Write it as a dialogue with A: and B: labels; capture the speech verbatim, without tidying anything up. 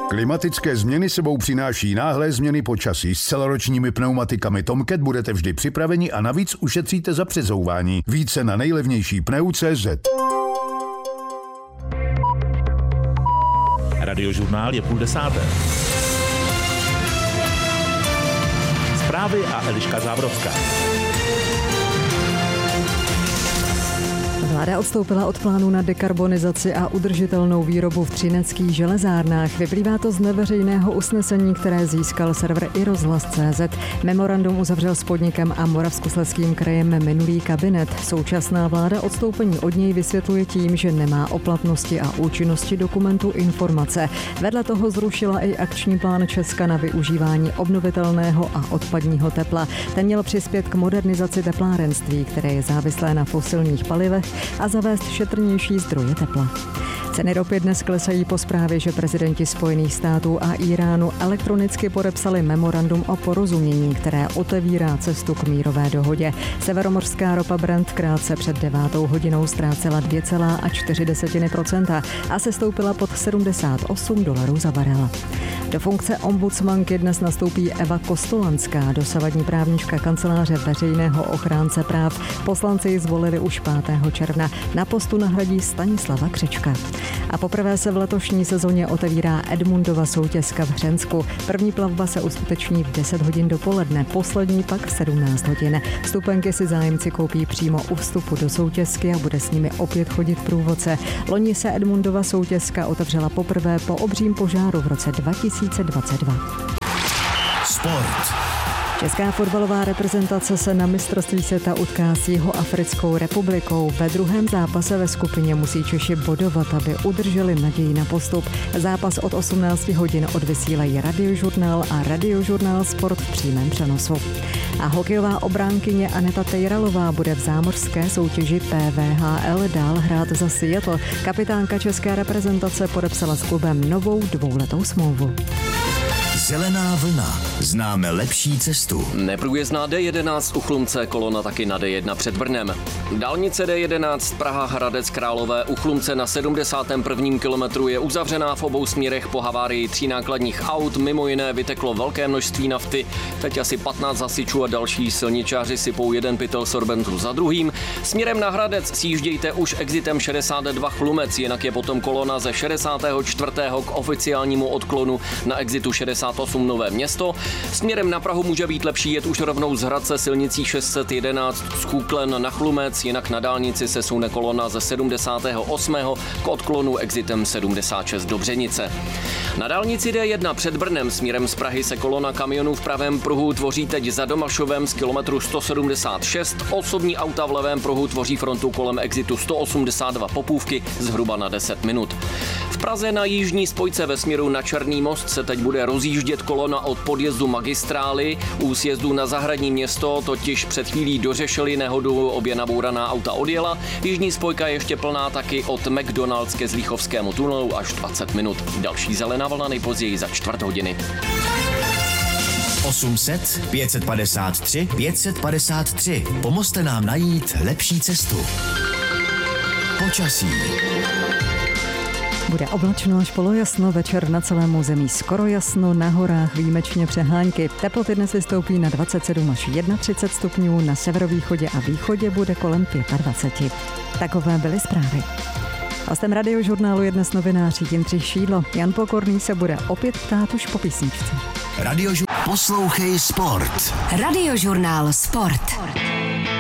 A: Klimatické změny sebou přináší náhlé změny počasí. S celoročními pneumatikami Tomcat budete vždy připraveni a navíc ušetříte za přezouvání. Více na nejlevnější pneu tečka cé zet.
B: Radiožurnál je půl desáté. Zprávy a Eliška Zábrovská.
C: Vláda odstoupila od plánu na dekarbonizaci a udržitelnou výrobu v třineckých železárnách. Vyplývá to z neveřejného usnesení, které získal server i rozhlas tečka cé zet. Memorandum uzavřel s podnikem a Moravskoslezským krajem minulý kabinet. Současná vláda odstoupení od něj vysvětluje tím, že nemá o platnosti a účinnosti dokumentu informace. Vedle toho zrušila i akční plán Česka na využívání obnovitelného a odpadního tepla. Ten měl přispět k modernizaci teplárenství, které je závislé na fosilních palivech, a zavést šetrnější zdroje tepla. Ceny ropy dnes klesají po zprávě, že prezidenti Spojených států a Íránu elektronicky podepsali memorandum o porozumění, které otevírá cestu k mírové dohodě. Severomořská ropa Brent krátce před devátou hodinou ztrácela dvě celá čtyři procenta a sestoupila pod sedmdesát osm dolarů za barel. Do funkce ombudsmanky dnes nastoupí Eva Kostolanská, dosavadní právnička kanceláře veřejného ochránce práv. Poslanci ji zvolili už pátého června. Na postu nahradí Stanislava Křečka. A poprvé se v letošní sezóně otevírá Edmundova soutězka v Hřensku. První plavba se uskuteční v deset hodin dopoledne, poslední pak v sedmnáct hodin. Vstupenky si zájemci koupí přímo u vstupu do soutězky a bude s nimi opět chodit průvodce. Loni se Edmundova soutězka otevřela poprvé po obřím požáru v roce dva tisíce dvacet dva.
D: Sport.
C: Česká fotbalová reprezentace se na mistrovství světa utká s Jihoafrickou republikou. Ve druhém zápase ve skupině musí Češi bodovat, aby udrželi naději na postup. Zápas od osmnáct hodin odvysílají Radiožurnál a Radiožurnál Sport v přímém přenosu. A hokejová obránkyně Aneta Tejralová bude v zámořské soutěži P V H L dál hrát za Seattle. Kapitánka české reprezentace podepsala s klubem novou dvouletou smlouvu.
D: Zelená vlna. Známe lepší cestu.
E: Neprůjezdná D jedenáct u Chlumce, kolona taky na D jedna před Brnem. Dálnice D jedenáct Praha Hradec Králové u Chlumce na sedmdesátém prvním kilometru je uzavřená v obou směrech po havárii tří nákladních aut. Mimo jiné vyteklo velké množství nafty. Teď asi patnáct hasičů a další silničáři sypou jeden pytel sorbentu za druhým. Směrem na Hradec sjíždějte už exitem šedesát dva Chlumec, jinak je potom kolona ze šedesátého čtvrtého k oficiálnímu odklonu na exitu šedesát osm Nové Město. Směrem na Prahu může být lepší jet už rovnou z Hradce silnicí šest set jedenáct z Kůklen na Chlumec, jinak na dálnici se sune kolona ze sedmdesátého osmého k odklonu exitem sedmdesát šest do Břenice. Na dálnici D jedna před Brnem směrem z Prahy se kolona kamionů v pravém pruhu tvoří teď za Domašovem z kilometru sto sedmdesát šest. Osobní auta v levém pruhu tvoří frontu kolem exitu sto osmdesát dva Popůvky zhruba na deset minut. V Praze na jižní spojce ve směru na Černý most se teď bude rozjíždět kolona od podjezdu magistrály. U sjezdu na Zahradní Město totiž před chvílí dořešili nehodu, obě nabouraná auta odjela. Jižní spojka je ještě plná taky od McDonald's ke Zlíchovskému tunelu až dvacet minut. Další zelená vlna nejpozději za čtvrt hodiny.
D: osm set pět set padesát tři pět set padesát tři. Pomozte nám najít lepší cestu. Počasí.
C: Bude oblačno až polojasno, večer na celém území skoro jasno, na horách výjimečně přehánky. Teploty dnes vystoupí na dvacet sedm až třicet jedna stupňů, na severovýchodě a východě bude kolem dvacet pět. Takové byly zprávy. Hostem Radiožurnálu je dnes novinář Jindřich Šídlo. Jan Pokorný se bude opět ptát už po písničce.
D: Radiožurnál. Poslouchej sport.
F: Radiožurnál Sport.